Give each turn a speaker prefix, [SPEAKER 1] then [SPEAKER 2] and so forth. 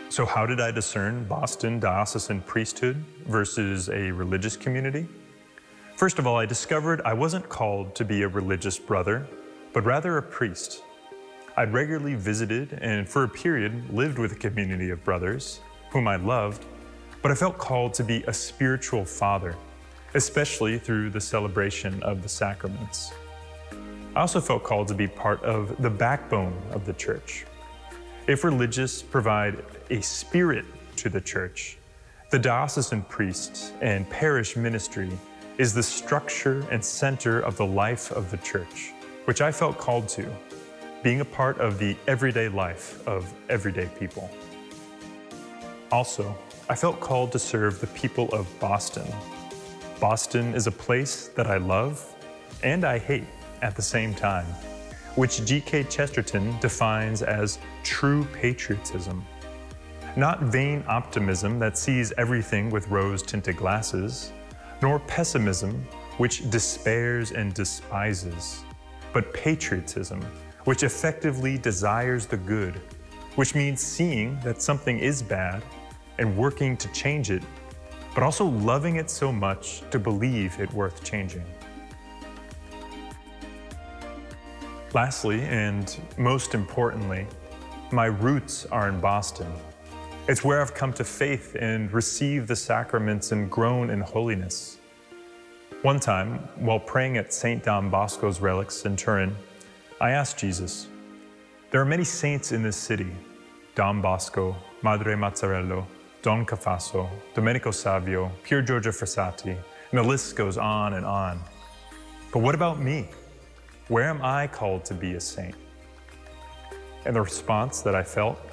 [SPEAKER 1] So how did I discern Boston diocesan priesthood versus a religious community? First of all, I discovered I wasn't called to be a religious brother, but rather a priest. I'd regularly visited and for a period lived with a community of brothers, whom I loved, but I felt called to be a spiritual father, especially through the celebration of the sacraments. I also felt called to be part of the backbone of the church. If religious provide a spirit to the church, the diocesan priest and parish ministry is the structure and center of the life of the church, which I felt called to, being a part of the everyday life of everyday people. Also, I felt called to serve the people of Boston. Boston is a place that I love and I hate at the same time, which G.K. Chesterton defines as true patriotism. Not vain optimism that sees everything with rose-tinted glasses, nor pessimism which despairs and despises, but patriotism which effectively desires the good, which means seeing that something is bad and working to change it, but also loving it so much to believe it worth changing. Lastly, and most importantly, my roots are in Boston. It's where I've come to faith and received the sacraments and grown in holiness. One time, while praying at St. Don Bosco's relics in Turin, I asked Jesus, "There are many saints in this city, Don Bosco, Madre Mazzarello, Don Cafasso, Domenico Savio, Pier Giorgio Frassati, and the list goes on and on. But what about me? Where am I called to be a saint?" And the response that I felt